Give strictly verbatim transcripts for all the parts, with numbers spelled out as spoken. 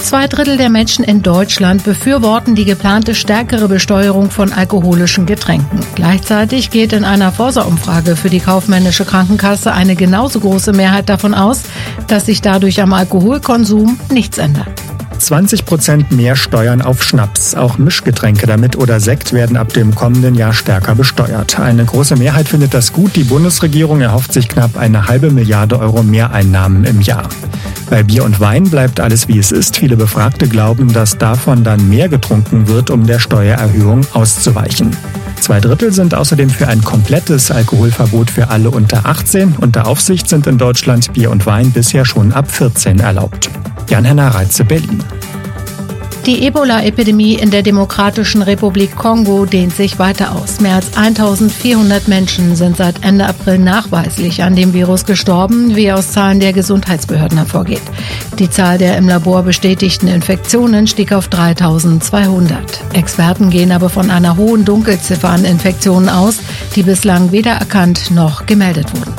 Zwei Drittel der Menschen in Deutschland befürworten die geplante stärkere Besteuerung von alkoholischen Getränken. Gleichzeitig geht in einer Forsa-Umfrage für die kaufmännische Krankenkasse eine genauso große Mehrheit davon aus, dass sich dadurch am Alkoholkonsum nichts ändert. zwanzig Prozent mehr Steuern auf Schnaps. Auch Mischgetränke damit oder Sekt werden ab dem kommenden Jahr stärker besteuert. Eine große Mehrheit findet das gut. Die Bundesregierung erhofft sich knapp eine halbe Milliarde Euro Mehreinnahmen im Jahr. Bei Bier und Wein bleibt alles wie es ist. Viele Befragte glauben, dass davon dann mehr getrunken wird, um der Steuererhöhung auszuweichen. Zwei Drittel sind außerdem für ein komplettes Alkoholverbot für alle unter achtzehn. Unter Aufsicht sind in Deutschland Bier und Wein bisher schon ab vierzehn erlaubt. Jan-Henner Reitze, Berlin. Die Ebola-Epidemie in der Demokratischen Republik Kongo dehnt sich weiter aus. Mehr als eintausendvierhundert Menschen sind seit Ende April nachweislich an dem Virus gestorben, wie aus Zahlen der Gesundheitsbehörden hervorgeht. Die Zahl der im Labor bestätigten Infektionen stieg auf dreitausendzweihundert. Experten gehen aber von einer hohen Dunkelziffer an Infektionen aus, die bislang weder erkannt noch gemeldet wurden.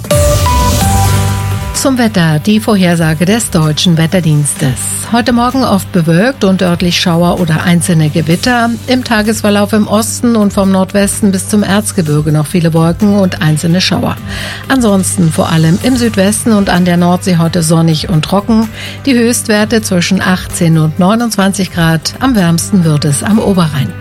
Zum Wetter, die Vorhersage des Deutschen Wetterdienstes. Heute Morgen oft bewölkt und örtlich Schauer oder einzelne Gewitter. Im Tagesverlauf im Osten und vom Nordwesten bis zum Erzgebirge noch viele Wolken und einzelne Schauer. Ansonsten vor allem im Südwesten und an der Nordsee heute sonnig und trocken. Die Höchstwerte zwischen achtzehn und neunundzwanzig Grad. Am wärmsten wird es am Oberrhein.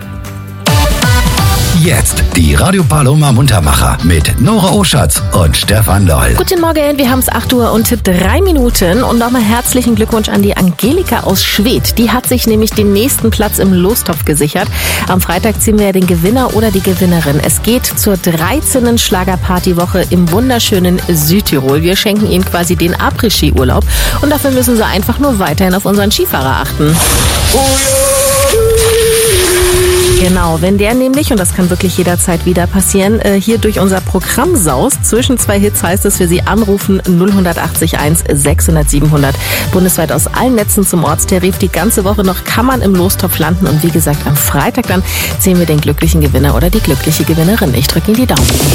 Jetzt die Radio Paloma Muntermacher mit Nora Oschatz und Stefan Loll. Guten Morgen, wir haben es acht Uhr und drei Minuten und nochmal herzlichen Glückwunsch an die Angelika aus Schwedt. Die hat sich nämlich den nächsten Platz im Lostopf gesichert. Am Freitag ziehen wir den Gewinner oder die Gewinnerin. Es geht zur dreizehnten Schlagerpartywoche im wunderschönen Südtirol. Wir schenken Ihnen quasi den Après-Ski-Urlaub und dafür müssen Sie einfach nur weiterhin auf unseren Skifahrer achten. Oh ja. Genau, wenn der nämlich, und das kann wirklich jederzeit wieder passieren, hier durch unser Programm saust, zwischen zwei Hits heißt es für Sie anrufen null achtzig eins sechshundert siebenhundert. Bundesweit aus allen Netzen zum Ortstarif. Die ganze Woche noch kann man im Lostopf landen und wie gesagt am Freitag dann ziehen wir den glücklichen Gewinner oder die glückliche Gewinnerin. Ich drücke Ihnen die Daumen.